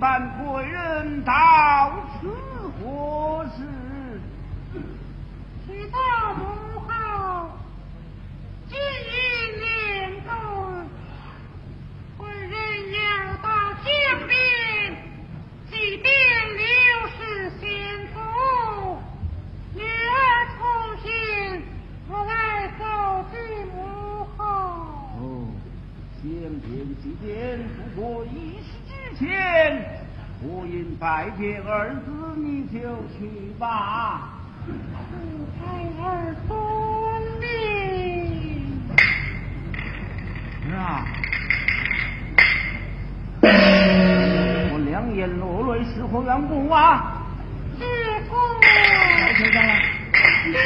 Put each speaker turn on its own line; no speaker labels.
般贵人到此何事？
许大母后，今日练功，贵人要到江边，祭奠刘氏先祖。女儿出现，我来告知母后。
哦，相见祭奠，不过一时之前，我因拜见儿子，你就去吧。
孩儿遵命。
是啊，我两眼落泪是何缘故啊？